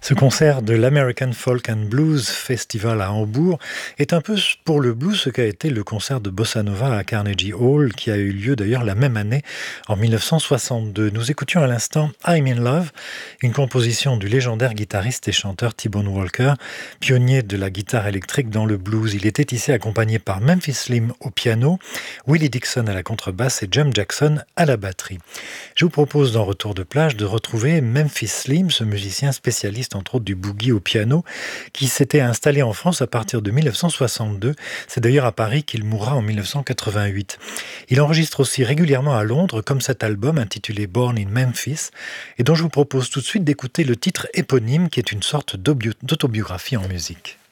Ce concert de l'American Folk and Blues Festival à Hambourg est un peu pour le blues ce qu'a été le concert de Bossa Nova à Carnegie Hall, qui a eu lieu d'ailleurs la même année, en 1962. Nous écoutions à l'instant I'm in Love, une composition du légendaire guitariste et chanteur T-Bone Walker, pionnier de la guitare électrique dans le blues. Il était ici accompagné par Memphis Slim au piano, Willie Dixon à la contrebasse et Jim Jackson à la batterie. Je vous propose dans Retour de plage de retrouver Memphis Slim, ce musicien spécialiste entre autres du boogie au piano, qui s'était installé en France à partir de 1962. C'est d'ailleurs à Paris qu'il mourra en 1988. Il enregistre aussi régulièrement à Londres, comme cet album intitulé Born in Memphis, et dont je vous propose tout de suite d'écouter le titre éponyme, qui est une sorte d'autobiographie en musique.